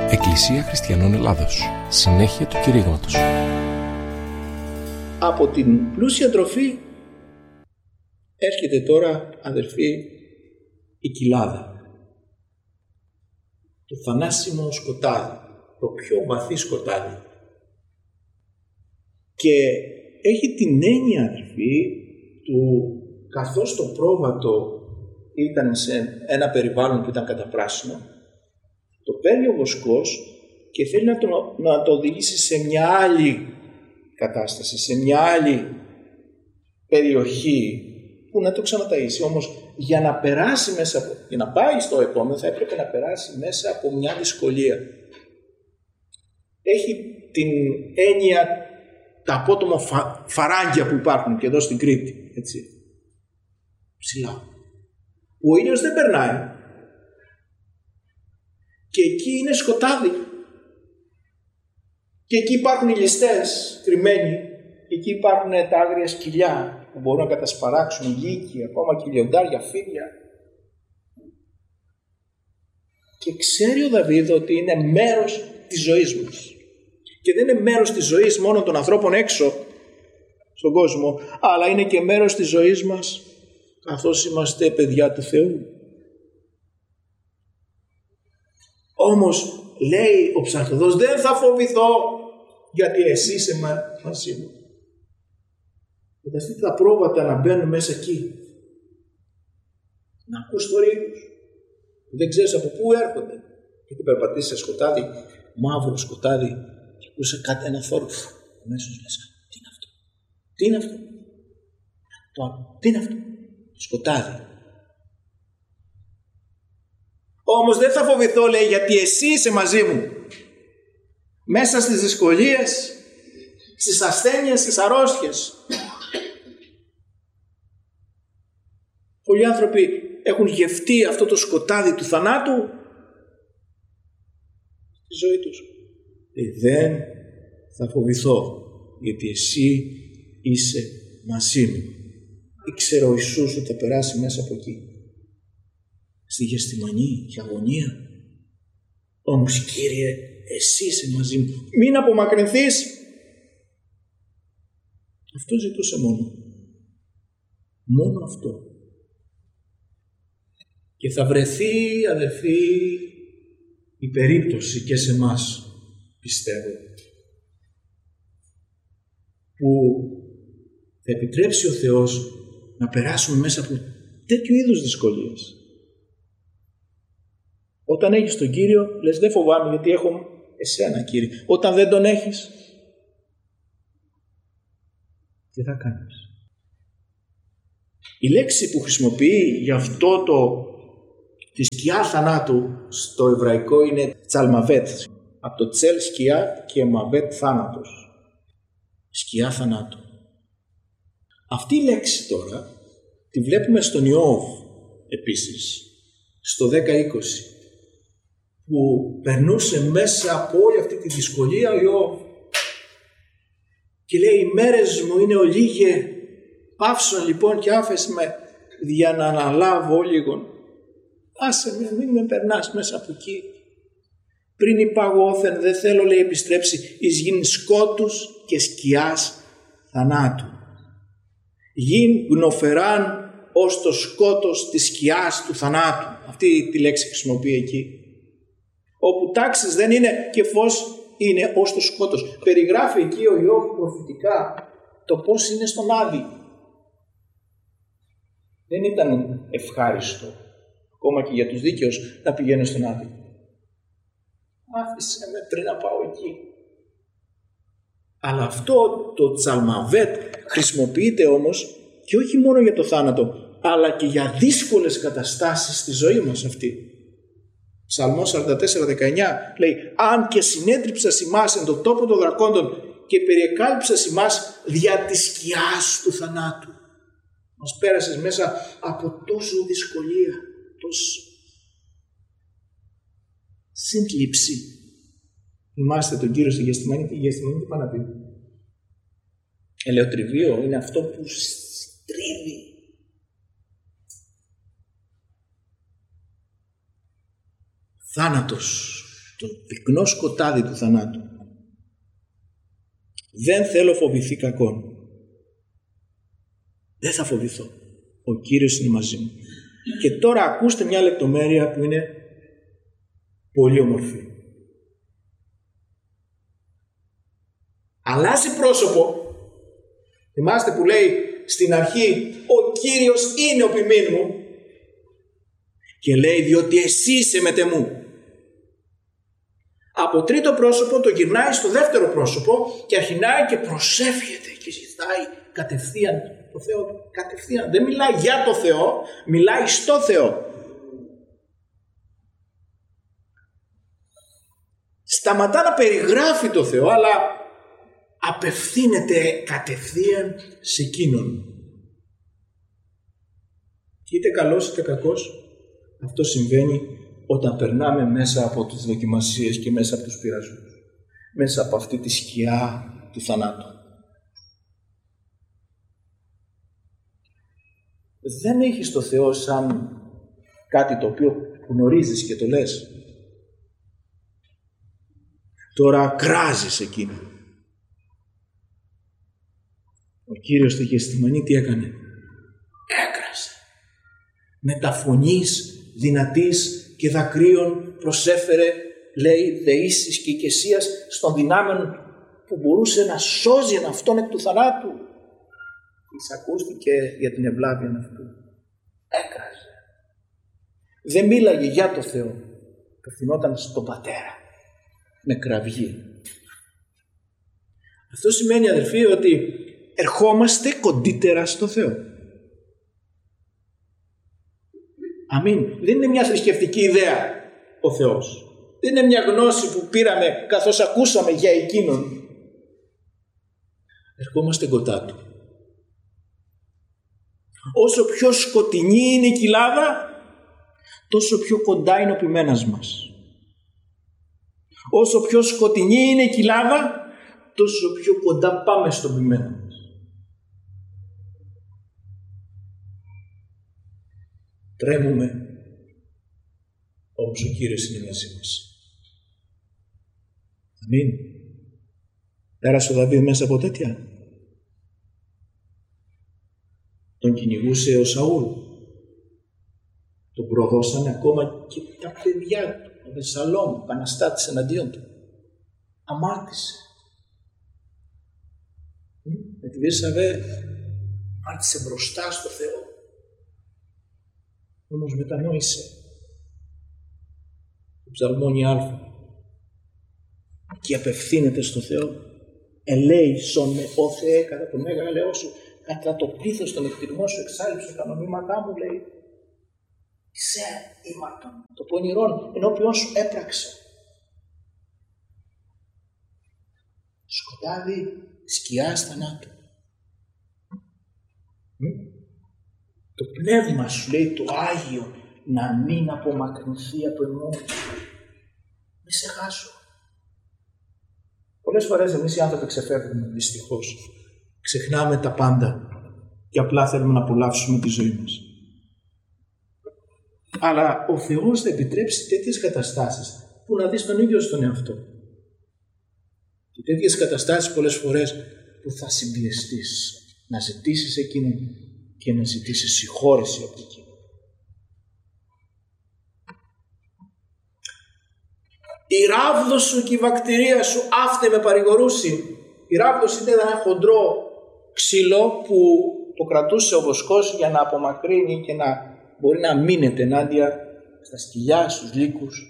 Εκκλησία Χριστιανών Ελλάδος. Συνέχεια του κηρύγματος. Από την πλούσια τροφή έρχεται τώρα, αδελφοί, η κοιλάδα. Το θανάσιμο σκοτάδι, το πιο βαθύ σκοτάδι. Και έχει την έννοια, αδελφοί, του καθώς το πρόβατο ήταν σε ένα περιβάλλον που ήταν καταπράσινο, το παίρνει ο βοσκός και θέλει να το οδηγήσει σε μια άλλη κατάσταση, σε μια άλλη περιοχή που να το ξαναταΐσει. Όμως για να περάσει για να πάει στο επόμενο θα έπρεπε να περάσει μέσα από μια δυσκολία. Έχει την έννοια τα απότομα φαράγγια που υπάρχουν και εδώ στην Κρήτη, έτσι, ψηλά. Ο ήλιος δεν περνάει και εκεί είναι σκοτάδι και εκεί υπάρχουν οι ληστές κρυμμένοι και εκεί υπάρχουν τα άγρια σκυλιά που μπορούν να κατασπαράξουν λύκοι, ακόμα και λιοντάρια, φίδια. Και ξέρει ο Δαβίδ ότι είναι μέρος της ζωής μας. Και δεν είναι μέρος της ζωής μόνο των ανθρώπων έξω στον κόσμο, αλλά είναι και μέρος της ζωής μας καθώς είμαστε παιδιά του Θεού. Όμως λέει ο ψαλτοδός, δεν θα φοβηθώ γιατί εσύ είσαι μαζί μου. Φανταστείτε τα πρόβατα να μπαίνουν μέσα εκεί. Να ακούς το ρίγος. Δεν ξέρεις από πού έρχονται. Γιατί περπατήσεις σε σκοτάδι, μαύρο σκοτάδι και ακούς κάτι, ένα θόρυβο. Αμέσως λες, τι είναι αυτό. Τι είναι αυτό. Τι είναι αυτό. Σκοτάδι. Όμως δεν θα φοβηθώ, λέει, γιατί εσύ είσαι μαζί μου. Μέσα στις δυσκολίες, στις ασθένειες, στις αρρώστιες. Πολλοί άνθρωποι έχουν γευτεί αυτό το σκοτάδι του θανάτου στη ζωή τους. Δεν θα φοβηθώ, γιατί εσύ είσαι μαζί μου. Ήξερε ο Ιησούς ότι θα περάσει μέσα από εκεί. Στη Γεστημανή, η αγωνία. Όμως, Κύριε, εσύ είσαι μαζί μου. Μην απομακρυνθείς. Αυτό ζητούσε μόνο. Μόνο αυτό. Και θα βρεθεί, αδελφοί, η περίπτωση και σε εμάς, πιστεύω, που θα επιτρέψει ο Θεός να περάσουμε μέσα από τέτοιου είδους δυσκολίες. Όταν έχεις τον Κύριο, λες δεν φοβάμαι γιατί έχω εσένα, Κύριε. Όταν δεν τον έχεις, τι θα κάνεις. Η λέξη που χρησιμοποιεί για αυτό τη σκιά θανάτου στο εβραϊκό είναι τσαλμαβέτ. Από το τσέλ σκιά και μαβέτ θάνατος. Σκιά θανάτου. Αυτή η λέξη τώρα τη βλέπουμε στον Ιώβ επίσης, στο 10-20, που περνούσε μέσα από όλη αυτή τη δυσκολία ο Ιώβ και λέει, οι μέρες μου είναι ολίγε, πάυσον λοιπόν και άφες με για να αναλάβω λίγον. Άσε με, μην με περνάς μέσα από εκεί. Πριν υπαγόθεν, δεν θέλω, λέει, επιστρέψει εις γην σκότους και σκιάς θανάτου. Γην γνοφεράν ως το σκότος της σκιάς του θανάτου. Αυτή τη λέξη χρησιμοποιεί εκεί. Όπου τάξεις δεν είναι και φως είναι ως το σκότος. Περιγράφει εκεί ο Ιώβ προφητικά το πώς είναι στον Άδη. Δεν ήταν ευχάριστο ακόμα και για τους δίκαιους να πηγαίνουν στον Άδη. Άφησε με πριν να πάω εκεί. Αλλά αυτό το τσαλμαβέτ χρησιμοποιείται όμως και όχι μόνο για το θάνατο, αλλά και για δύσκολες καταστάσεις στη ζωή μας αυτή. Ψαλμός 44-19 λέει, αν και συνέτριψας ημάς εν το τόπο των δρακόντων και περιεκάλυψας ημάς δια της σκιάς του θανάτου. Μας πέρασες μέσα από τόσο δυσκολία, τόσο σύντληψη. Θυμάστε τον Κύριο στη Γεστημανή, τη Γεστημανή τι πάει να πει. Ελαιοτριβείο είναι αυτό που στρίβει. Θάνατος στο πυκνό σκοτάδι του θανάτου. Δεν θέλω φοβηθεί κακόν. Δεν θα φοβηθώ. Ο Κύριος είναι μαζί μου. Και τώρα ακούστε μια λεπτομέρεια που είναι πολύ όμορφη. Αλλάζει πρόσωπο. Θυμάστε που λέει στην αρχή ο Κύριος είναι ο ποιμήν μου, και λέει διότι εσύ είσαι μετεμού. Από τρίτο πρόσωπο το γυρνάει στο δεύτερο πρόσωπο και αρχινάει και προσεύχεται και ζητάει κατευθείαν το Θεό. Κατευθείαν. Δεν μιλάει για το Θεό, μιλάει στο Θεό. Σταματά να περιγράφει το Θεό, αλλά απευθύνεται κατευθείαν σε εκείνον. Και είτε καλός είτε κακός, αυτό συμβαίνει όταν περνάμε μέσα από τις δοκιμασίες και μέσα από τους πειρασμούς. Μέσα από αυτή τη σκιά του θανάτου. Δεν έχεις το Θεό σαν κάτι το οποίο γνωρίζεις και το λες. Τώρα κράζεις εκείνο. Ο Κύριος στη Γεσθημανή τι έκανε? Έκρασε. Μεταφωνής δυνατής και δακρύων προσέφερε, λέει, δεήσεις και οικεσίας στον δυνάμεων που μπορούσε να σώζει αυτόν εκ του θανάτου. Εισακούστηκε για την ευλάβεια αυτού. Έκραζε. Δεν μίλαγε για το Θεό. Απευθυνόταν στον Πατέρα με κραυγή. Αυτό σημαίνει, αδελφοί, ότι ερχόμαστε κοντύτερα στο Θεό. Αμήν. Δεν είναι μια θρησκευτική ιδέα ο Θεός. Δεν είναι μια γνώση που πήραμε καθώς ακούσαμε για εκείνον. Ερχόμαστε κοντά Του. Όσο πιο σκοτεινή είναι η κοιλάδα, τόσο πιο κοντά είναι ο ποιμένας μας. Όσο πιο σκοτεινή είναι η κοιλάδα, τόσο πιο κοντά πάμε στον ποιμένα μας. Τρέμουμε, όμως ο Κύριος είναι μαζί μας. Αμήν. Πέρασε ο Δαβίδ μέσα από τέτοια. Τον κυνηγούσε ο Σαούλ. Τον προδώσανε ακόμα και τα παιδιά του. Ο Βεσσαλόμ επαναστάτησε εναντίον του. Αμάρτησε. Με τη Βέρσαβε αμάρτησε μπροστά στο Θεό. Όμως μετανόησε. Το ψαλμόνι Α και απευθύνεται στο Θεό. Ελέησον με, ο Θεέ, κατά το μέγα ελαιό σου, κατά το πλήθος των εκτιρμών σου εξάλληψε τα νομήματά μου, λέει. Σε ήμαρτον, το πονηρόν ενώπιον σου έπραξε. Σκοτάδι σκιάς θανάτου. Το πνεύμα σου, λέει, το Άγιο, να μην απομακρυνθεί από εμού. Μη σε χάσω. Πολλές φορές εμείς οι άνθρωποι ξεφεύγουμε, δυστυχώς. Ξεχνάμε τα πάντα και απλά θέλουμε να απολαύσουμε τη ζωή μας. Αλλά ο Θεός θα επιτρέψει τέτοιες καταστάσεις που να δεις τον ίδιο στον εαυτό. Και τέτοιες καταστάσεις πολλές φορές που θα συμπιεστείς να ζητήσεις εκείνον και να ζητήσεις συγχώρεση από εκείνον. Η ράβδος σου και η βακτηρία σου άφτε με παρηγορούσι. Η ράβδος ήταν ένα χοντρό ξύλο που το κρατούσε ο βοσκός για να απομακρύνει και να μπορεί να μείνεται ενάντια στα σκυλιά, στους λύκους.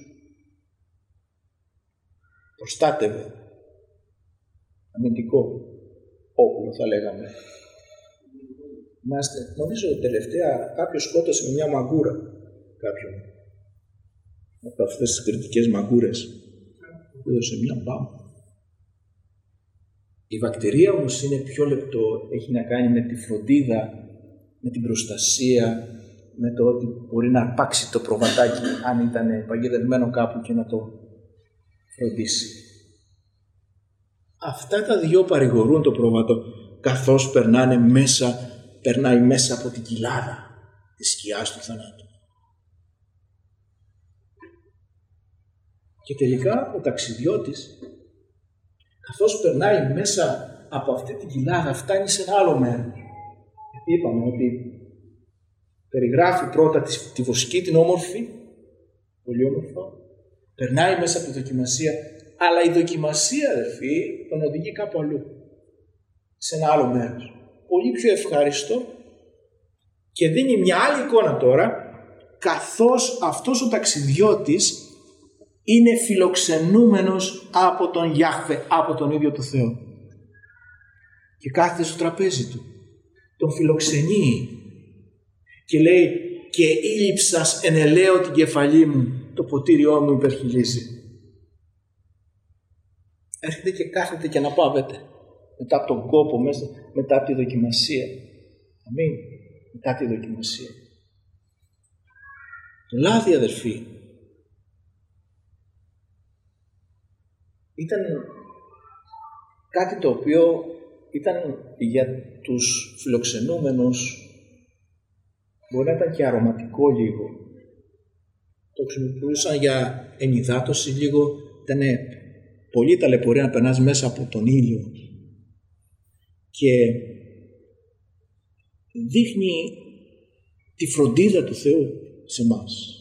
Προστάτευε. Αμυντικό όπλο θα λέγαμε. Νομίζω τελευταία κάποιος σκότωσε με μια μαγκούρα κάποιον. Από αυτές τις κριτικές μαγκούρες. Έδωσε μια μπάμπα. Η βακτηρία όμως είναι πιο λεπτό. Έχει να κάνει με τη φροντίδα, με την προστασία, με το ότι μπορεί να αρπάξει το προβατάκι αν ήταν παγιδευμένο κάπου και να το φροντίσει. Αυτά τα δυο παρηγορούν το πρόβατο καθώς περνάει μέσα από την κοιλάδα της σκιάς του θανάτου. Και τελικά ο ταξιδιώτης, καθώς περνάει μέσα από αυτή την κοιλάδα, φτάνει σε ένα άλλο μέρος. Γιατί είπαμε ότι περιγράφει πρώτα τη βοσκή, την όμορφη, πολύ όμορφα, περνάει μέσα από τη δοκιμασία, αλλά η δοκιμασία, αδερφοί, τον οδηγεί κάπου αλλού, σε ένα άλλο μέρος. Πολύ πιο ευχάριστο και δίνει μια άλλη εικόνα τώρα, καθώς αυτός ο ταξιδιώτης είναι φιλοξενούμενος από τον Γιάχβε, από τον ίδιο τον Θεό. Και κάθεται στο τραπέζι του, τον φιλοξενεί και λέει «Και ήλυψας ενελαίω την κεφαλή μου, το ποτήριό μου υπερχιλίζει». Έρχεται και κάθεται και αναπαύεται μετά από τον κόπο, μετά από τη δοκιμασία. Αμήν. Μετά τη δοκιμασία. Το λάδι, αδερφοί, ήταν κάτι το οποίο ήταν για τους φιλοξενούμενους, μπορεί να ήταν και αρωματικό λίγο. Το χρησιμοποιούσαν για ενυδάτωση λίγο, ήταν πολύ ταλαιπωρία να περνάς μέσα από τον ήλιο και δείχνει τη φροντίδα του Θεού σε εμάς.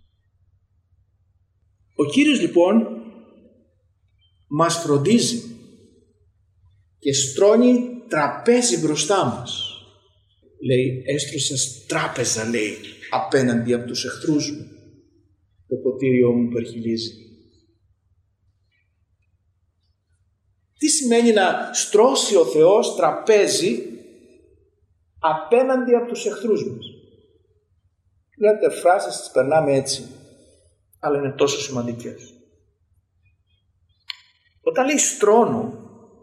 Ο Κύριος λοιπόν μας φροντίζει και στρώνει τραπέζι μπροστά μας. Λέει, έστρωσας τράπεζα, λέει, απέναντι από τους εχθρούς μου. Το ποτήριό μου υπερχιλίζει. Τι σημαίνει να στρώσει ο Θεός τραπέζι απέναντι από τους εχθρούς μας? Λέτε φράσεις τις περνάμε έτσι, αλλά είναι τόσο σημαντικές. Όταν λέει στρώνω,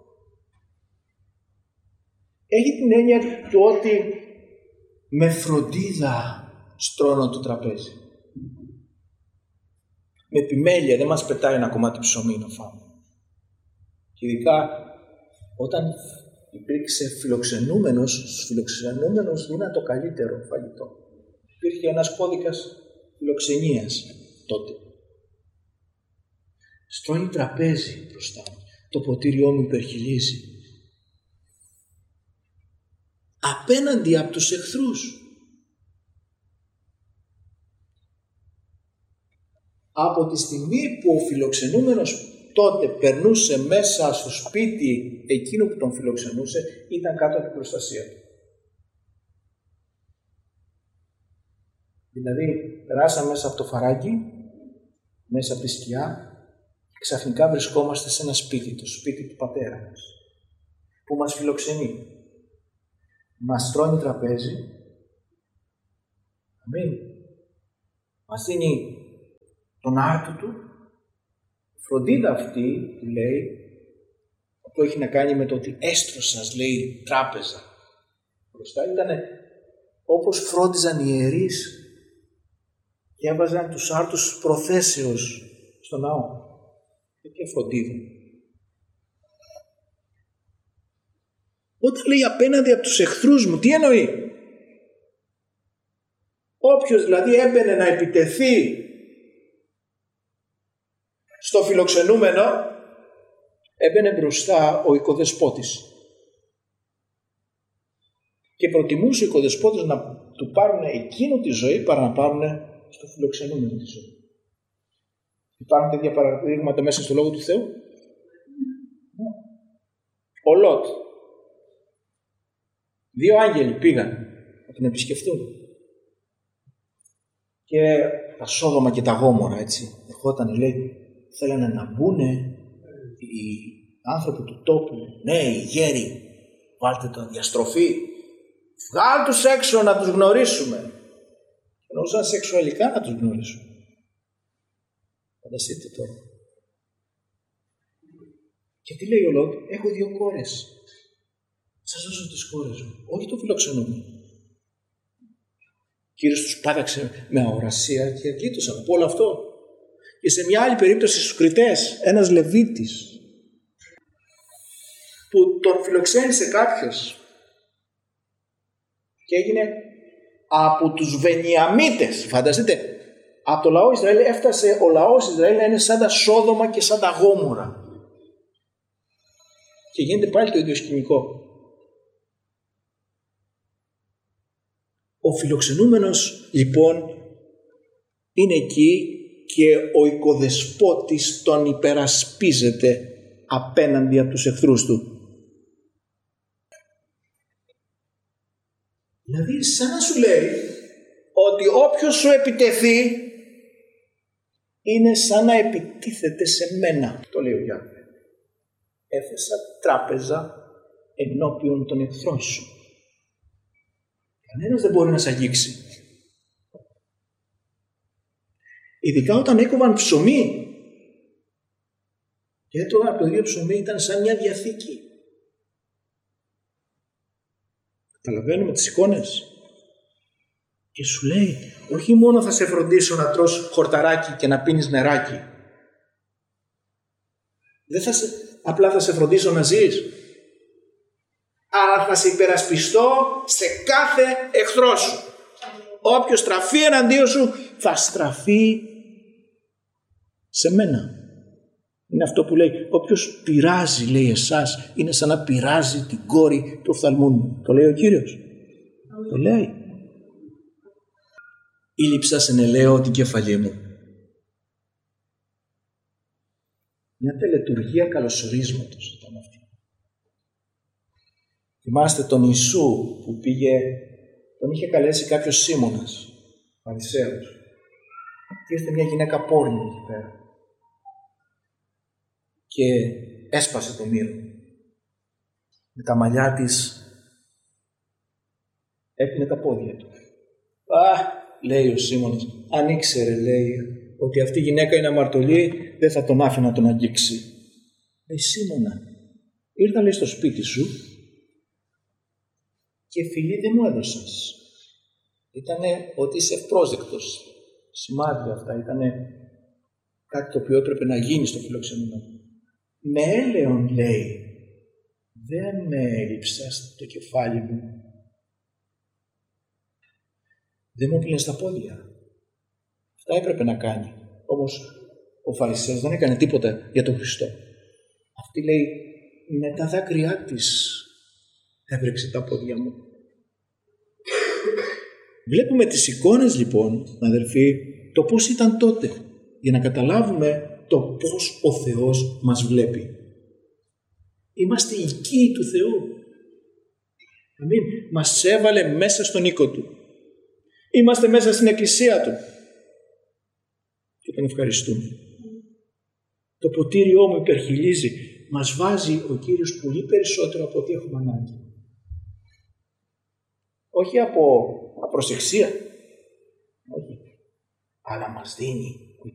έχει την έννοια του ότι με φροντίδα στρώνω το τραπέζι. Με επιμέλεια, δεν μας πετάει ένα κομμάτι ψωμί να φάμε. Και ειδικά όταν υπήρξε φιλοξενούμενος, στους φιλοξενούμενους είναι το καλύτερο φαγητό. Υπήρχε ένας κώδικας φιλοξενίας τότε. Στρώνει τραπέζι μπροστά μου, το ποτήριό μου υπερχιλίζει. Απέναντι από τους εχθρούς. Από τη στιγμή που ο φιλοξενούμενος τότε περνούσε μέσα στο σπίτι εκείνου που τον φιλοξενούσε, ήταν κάτω από την προστασία του. Δηλαδή, περάσαμε μέσα από το φαράγγι, μέσα από τη σκιά, και ξαφνικά βρισκόμαστε σε ένα σπίτι, το σπίτι του πατέρα μας, που μας φιλοξενεί. Μας στρώνει τραπέζι. Αμήν. Μας δίνει τον άρτο του. Η φροντίδα αυτή, που λέει, που έχει να κάνει με το ότι έστρωσας, λέει, τράπεζα. Μπροστά ήταν όπως φρόντιζαν οι ιερείς και έβαζαν τους άρτους προθέσεως στο ναό. Τέτοια φροντίδα. Όταν λέει απέναντι από τους εχθρούς μου, τι εννοεί? Όποιος δηλαδή έμπαινε να επιτεθεί στο φιλοξενούμενο, έμπαινε μπροστά ο οικοδεσπότης. Και προτιμούσε ο οικοδεσπότης να του πάρουν εκείνο τη ζωή παρά να πάρουν στο φιλοξενούμενο τη ζωή. Υπάρχουν τέτοια παραδείγματα μέσα στο Λόγο του Θεού? Ο Λότ. 2 άγγελοι πήγαν να τον επισκεφτούν. Και τα Σόδομα και τα Γόμορα, έτσι, ερχόταν, λέει, θέλανε να μπουν οι άνθρωποι του τόπου, ναι, οι γέροι, βάλτε τον διαστροφή, βγάλ' τους έξω να τους γνωρίσουμε. Εννοούσαν σεξουαλικά να τους γνωρίσουμε. Φανταστείτε τώρα. Και τι λέει ο Λότ? Έχω 2 κόρες. Σας δώσω τις κόρες μου. Όχι το φιλοξενούμενο. Ο Κύριος τους πάταξε με αορασία και γλίτωσαν από όλο αυτό. Και σε μια άλλη περίπτωση στους Κρητές, ένας Λεβίτης που τον φιλοξένησε κάποιος και έγινε από τους Βενιαμίτες. Φανταστείτε, Από το λαό Ισραήλ έφτασε ο λαός Ισραήλ να είναι σαν τα Σόδομα και σαν τα Γόμορα. Και γίνεται πάλι το ίδιο σκηνικό. Ο φιλοξενούμενος λοιπόν είναι εκεί και ο οικοδεσπότης τον υπερασπίζεται απέναντι από τους εχθρούς του. Δηλαδή σαν να σου λέει ότι όποιος σου επιτεθεί είναι σαν να επιτίθεται σε μένα. Το λέει ο Γιάννη. Έθεσα τράπεζα ενώπιον των εχθρών σου. Κανένας δεν μπορεί να σε αγγίξει. Ειδικά όταν έκοβαν ψωμί. Και έτρωγαν από το ίδιο ψωμί, ήταν σαν μια διαθήκη. Καταλαβαίνουμε τις εικόνες. Και σου λέει, όχι μόνο θα σε φροντίσω να τρως χορταράκι και να πίνεις νεράκι. Δεν απλά θα σε φροντίσω να ζεις. Αλλά θα σε υπερασπιστώ σε κάθε εχθρό σου. Όποιος στραφεί εναντίον σου θα στραφεί σε μένα. Είναι αυτό που λέει, όποιος πειράζει, λέει, εσάς, είναι σαν να πειράζει την κόρη του οφθαλμού μου. Το λέει ο Κύριος. Το λέει. Ήλυψα σε νελαίο την κεφαλή μου. Μια τελετουργία καλωσορίσματος ήταν αυτή. Θυμάστε τον Ιησού που πήγε, τον είχε καλέσει κάποιος Σίμωνας, Φαρισαίος. Και ήρθε μια γυναίκα πόρνη εκεί πέρα. Και έσπασε το μύρο. Με τα μαλλιά της έπινε τα πόδια του. Λέει ο Σίμωνας, αν ήξερε, λέει, ότι αυτή η γυναίκα είναι αμαρτωλή, δεν θα τον άφηνα να τον αγγίξει. Λέει, Σίμωνα, ήρθα, λέει, στο σπίτι σου και φιλί δεν μου έδωσες. Ήτανε ότι είσαι ευπρόσδεκτος. Σημάδια αυτά, ήτανε κάτι το οποίο έπρεπε να γίνει στο φιλοξενούμενο. Με έλεον, λέει, δεν με έλειψες το κεφάλι μου. Δεν μου πήγαινε στα πόδια. Αυτά έπρεπε να κάνει. Όμως ο Φαρισαίος δεν έκανε τίποτα για τον Χριστό. Αυτή, λέει, με τα δάκρυά της έβρεξε τα πόδια μου. Βλέπουμε τις εικόνες λοιπόν, αδελφοί, το πώς ήταν τότε, για να καταλάβουμε το πώς ο Θεός μας βλέπει. Είμαστε οικοί του Θεού. Αμήν. Μας έβαλε μέσα στον οίκο Του. Είμαστε μέσα στην εκκλησία Του. Και τον ευχαριστούμε. Το ποτήριό μου υπερχιλίζει. Μας βάζει ο Κύριος πολύ περισσότερο από ό,τι έχουμε ανάγκη. Όχι από απροσεξία. Όχι. Αλλά μας δίνει